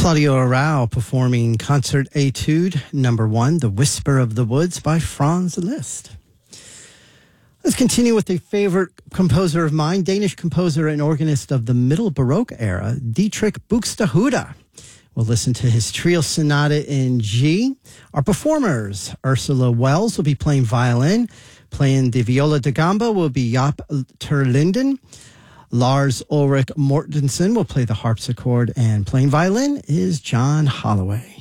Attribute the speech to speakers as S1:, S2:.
S1: Claudio Arrau performing Concert Etude number 1, The Whisper of the Woods by Franz Liszt. Let's continue with a favorite composer of mine, Danish composer and organist of the Middle Baroque era, Dietrich Buxtehude. We'll listen to his trio sonata in G. Our performers, Ursula Wells will be playing violin. Playing the viola da gamba will be Jaap Terlinden. Lars Ulrich Mortensen will play the harpsichord, and playing violin is John Holloway.